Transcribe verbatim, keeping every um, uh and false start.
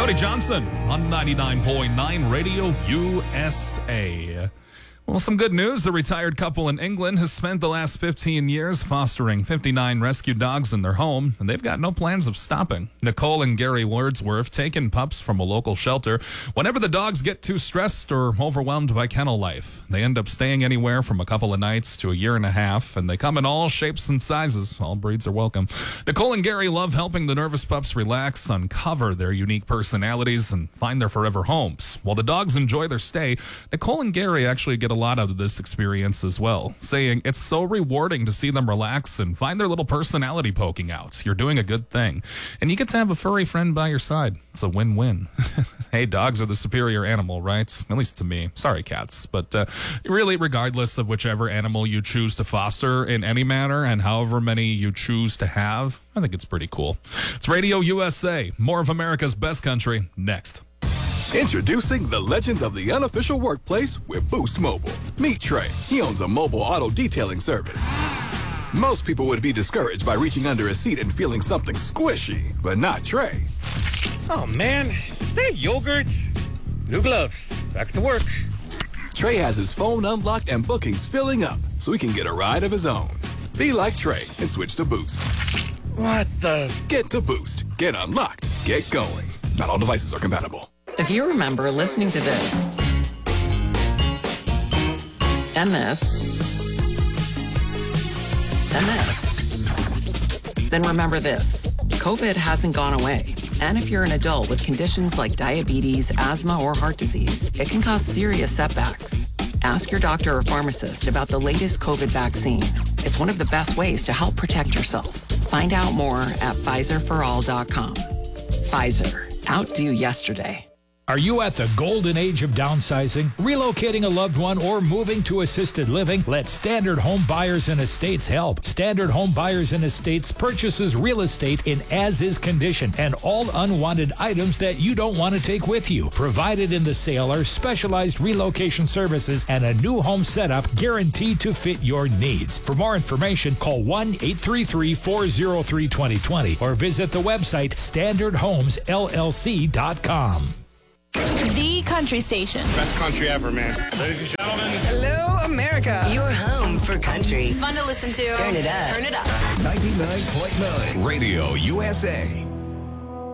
Cody Johnson on ninety-nine point nine Radio U S A. Well, some good news. The retired couple in England has spent the last fifteen years fostering fifty-nine rescue dogs in their home, and they've got no plans of stopping. Nicole and Gary Wordsworth take in pups from a local shelter whenever the dogs get too stressed or overwhelmed by kennel life. They end up staying anywhere from a couple of nights to a year and a half, and they come in all shapes and sizes. All breeds are welcome. Nicole and Gary love helping the nervous pups relax, uncover their unique personalities, and find their forever homes. While the dogs enjoy their stay, Nicole and Gary actually get a lot out of this experience as well, saying it's so rewarding to see them relax and find their little personality poking out. You're doing a good thing. And you get to have a furry friend by your side. It's a win-win. Hey, dogs are the superior animal, right? At least to me. Sorry, cats. But uh, really, regardless of whichever animal you choose to foster in any manner and however many you choose to have, I think it's pretty cool. It's Radio U S A, more of America's best country, next. Introducing the legends of the unofficial workplace with Boost Mobile. Meet Trey. He owns a mobile auto detailing service. Most people would be discouraged by reaching under a seat and feeling something squishy, but not Trey. Oh man, is that yogurt? New gloves. Back to work. Trey has his phone unlocked and bookings filling up, so he can get a ride of his own. Be like Trey and switch to Boost. What the? Get to Boost. Get unlocked. Get going. Not all devices are compatible. If you remember listening to this, and this, and this, then remember this. COVID hasn't gone away. And if you're an adult with conditions like diabetes, asthma, or heart disease, it can cause serious setbacks. Ask your doctor or pharmacist about the latest COVID vaccine. It's one of the best ways to help protect yourself. Find out more at Pfizer for all dot com. Pfizer, outdo yesterday. Are you at the golden age of downsizing, relocating a loved one, or moving to assisted living? Let Standard Home Buyers and Estates help. Standard Home Buyers and Estates purchases real estate in as-is condition and all unwanted items that you don't want to take with you. Provided in the sale are specialized relocation services and a new home setup guaranteed to fit your needs. For more information, call one eight three three, four oh three, two oh two oh or visit the website standard homes L L C dot com. The country station. Best country ever, man. Ladies and gentlemen. Hello, America. Your home for country. Fun to listen to. Turn it up. Turn it up. ninety-nine point nine Radio U S A.